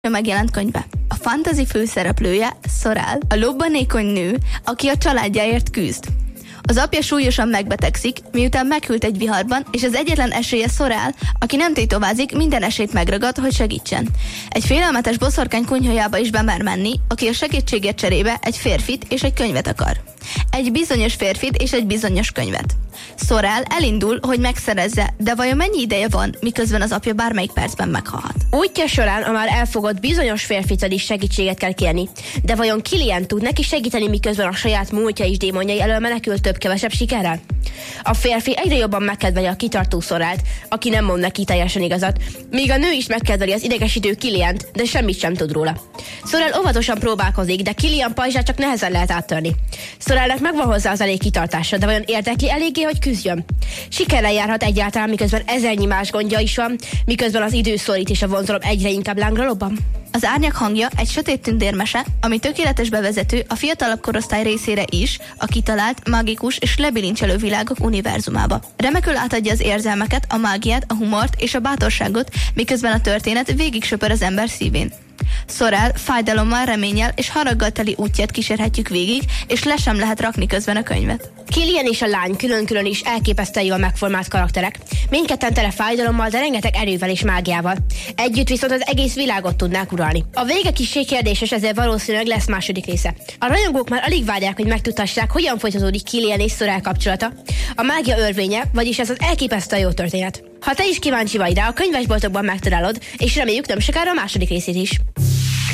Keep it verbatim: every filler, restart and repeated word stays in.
megjelent könyve. A fantasy főszereplője Sorrel, a lobbanékony nő, aki a családjáért küzd. Az apja súlyosan megbetegszik, miután meghűlt egy viharban, és az egyetlen esélye Sorrel, aki nem tétovázik, minden esélyt megragad, hogy segítsen. Egy félelmetes boszorkány kunyhójába is bemer menni, aki a segítségért cserébe egy férfit és egy könyvet akar. Egy bizonyos férfit és egy bizonyos könyvet. Sorrel elindul, hogy megszerezze, de vajon mennyi ideje van, miközben az apja bármelyik percben meghalhat? Útja során a már elfogott bizonyos férfitől is segítséget kell kérni, de vajon Killian tud neki segíteni, miközben a saját múltja és démonjai elől menekül több-kevesebb sikerrel? A férfi egyre jobban megkedveli a kitartó Sorrelt, aki nem mond neki teljesen igazat, míg a nő is megkedveli az idegesítő Killiant, de semmit sem tud róla. Sorrel óvatosan próbálkozik, de Killian pajzsát csak nehezen lehet áttörni. Sorrelnek megvan hozzá az elég kitartása, de vajon érdekli eléggé, hogy küzdjön? Sikerrel járhat egyáltalán, miközben ezernyi más gondja is van, miközben az idő szorít és a vonzalom egyre inkább lángra lobban? Az Árnyak hangja egy sötét tündérmese, ami tökéletes bevezető a fiatalabb korosztály részére is, a kitalált, mágikus és lebilincselő világok univerzumába. Remekül átadja az érzelmeket, a mágiát, a humort és a bátorságot, miközben a történet végig söpör az ember szívén. Sorrel fájdalommal, reménnyel és haraggal teli útját kísérhetjük végig, és le sem lehet rakni közben a könyvet. Killian és a lány külön-külön is elképesztően jól megformált karakterek. Mindketten tele fájdalommal, de rengeteg erővel és mágiával. Együtt viszont az egész világot tudnák uralni. A vége kissé kérdéses, ezért valószínűleg lesz második része. A rajongók már alig várják, hogy megtudhassák, hogyan folytatódik Killian és Sorrel kapcsolata. A mágia örvénye, vagyis ez az elképesztően jó történet. Ha te is kíváncsi vagy rá, a könyvesboltokban megtalálod, és reméljük nem sokára a második részét is.